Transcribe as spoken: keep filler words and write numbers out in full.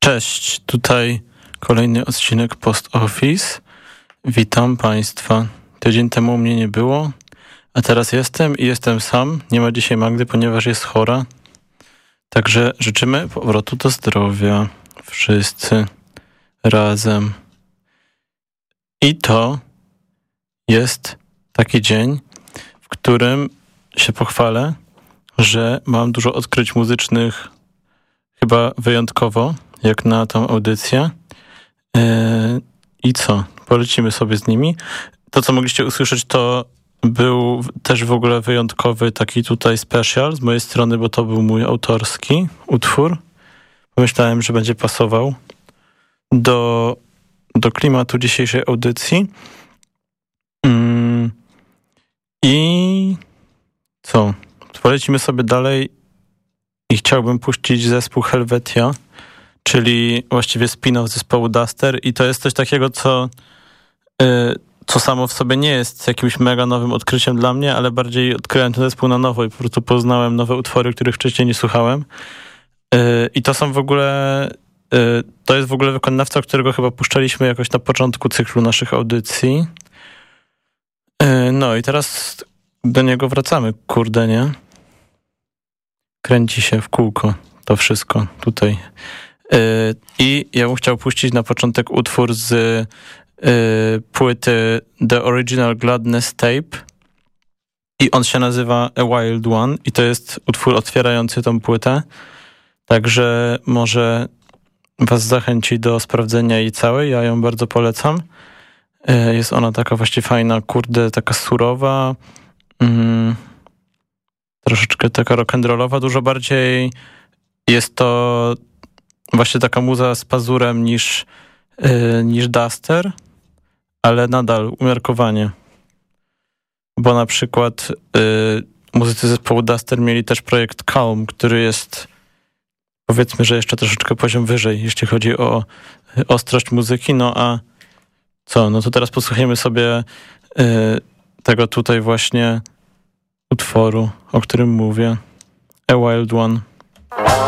Cześć, tutaj kolejny odcinek Post Office. Witam Państwa. Tydzień temu mnie nie było, a teraz jestem i jestem sam. Nie ma dzisiaj Magdy, ponieważ jest chora. Także życzymy powrotu do zdrowia. Wszyscy razem. I to jest taki dzień, w którym się pochwalę, że mam dużo odkryć muzycznych, chyba wyjątkowo, jak na tą audycję. Yy, I co? Polecimy sobie z nimi. To, co mogliście usłyszeć, to był też w ogóle wyjątkowy taki tutaj special z mojej strony, bo to był mój autorski utwór. Pomyślałem, że będzie pasował do, do klimatu dzisiejszej audycji. Yy, I co? Polecimy sobie dalej i chciałbym puścić zespół Helvetia, czyli właściwie spin-off zespołu Duster, i to jest coś takiego, co, yy, co samo w sobie nie jest jakimś mega nowym odkryciem dla mnie, ale bardziej odkryłem ten zespół na nowo i po prostu poznałem nowe utwory, których wcześniej nie słuchałem. Yy, I to są w ogóle, yy, to jest w ogóle wykonawca, którego chyba puszczaliśmy jakoś na początku cyklu naszych audycji. Yy, no i teraz do niego wracamy, kurde, nie? Kręci się w kółko to wszystko tutaj. Yy, I ja bym chciał puścić na początek utwór z yy, płyty The Original Gladness Tape i on się nazywa A Wild One i to jest utwór otwierający tą płytę, także może was zachęci do sprawdzenia jej całej, ja ją bardzo polecam. Yy, jest ona taka właśnie fajna, kurde, taka surowa, yy, troszeczkę taka rock'n'rollowa, dużo bardziej jest to właśnie taka muza z pazurem niż, yy, niż Duster, ale nadal umiarkowanie. Bo na przykład yy, muzycy zespołu Duster mieli też projekt Calm, który jest, powiedzmy, że jeszcze troszeczkę poziom wyżej, jeśli chodzi o yy, ostrość muzyki. No a co? No to teraz posłuchajmy sobie yy, tego tutaj właśnie utworu, o którym mówię. A Wild One.